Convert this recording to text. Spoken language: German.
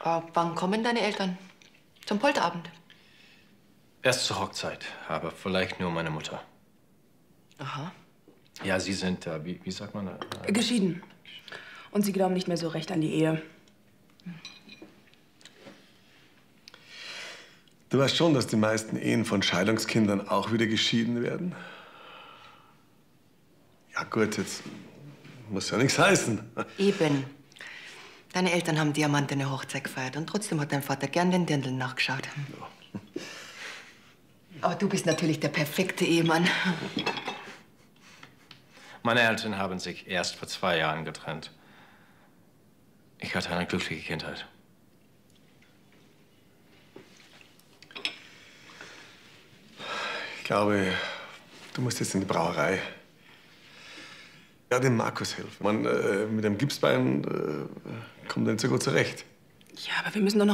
Wann kommen deine Eltern? Zum Polterabend? Erst zur Hochzeit, aber vielleicht nur meine Mutter. Aha. Ja, Sie sind, wie sagt man? Geschieden. Und Sie glauben nicht mehr so recht an die Ehe. Du weißt schon, dass die meisten Ehen von Scheidungskindern auch wieder geschieden werden? Ja gut, jetzt muss ja nichts heißen. Eben. Deine Eltern haben diamantene Hochzeit gefeiert und trotzdem hat dein Vater gern den Dirndl nachgeschaut. Ja. Aber du bist natürlich der perfekte Ehemann. Meine Eltern haben sich erst vor 2 Jahren getrennt. Ich hatte eine glückliche Kindheit. Ich glaube, du musst jetzt in die Brauerei. Ja, dem Markus helfen. Man, mit dem Gipsbein kommt er nicht so gut zurecht. Ja, aber wir müssen doch noch